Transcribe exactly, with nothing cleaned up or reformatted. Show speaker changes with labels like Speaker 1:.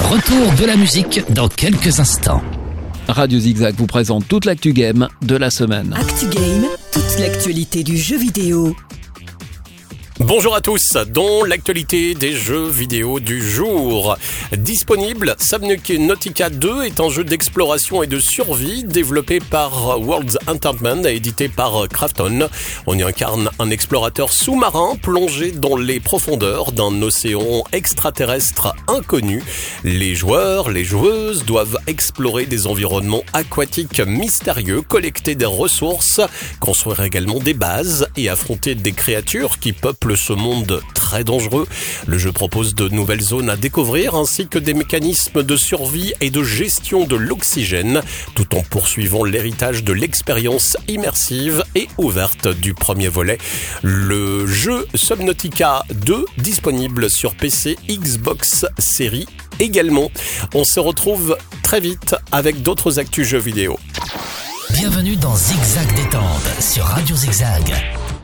Speaker 1: Retour de la musique dans quelques instants.
Speaker 2: Radio Zigzag vous présente toute l'actu game de la semaine.
Speaker 3: Actu Game, toute l'actualité du jeu vidéo.
Speaker 4: Bonjour à tous, dans l'actualité des jeux vidéo du jour. Disponible, Subnautica deux est un jeu d'exploration et de survie développé par Worlds Entertainment et édité par Krafton. On y incarne un explorateur sous-marin plongé dans les profondeurs d'un océan extraterrestre inconnu. Les joueurs, les joueuses doivent explorer des environnements aquatiques mystérieux, collecter des ressources, construire également des bases et affronter des créatures qui peuplent ce monde très dangereux. Le jeu propose de nouvelles zones à découvrir ainsi que des mécanismes de survie et de gestion de l'oxygène, tout en poursuivant l'héritage de l'expérience immersive et ouverte du premier volet. Le jeu Subnautica deux, disponible sur P C, Xbox Series également. On se retrouve très vite avec d'autres actus jeux vidéo.
Speaker 1: Bienvenue dans Zigzag Détente sur Radio Zigzag.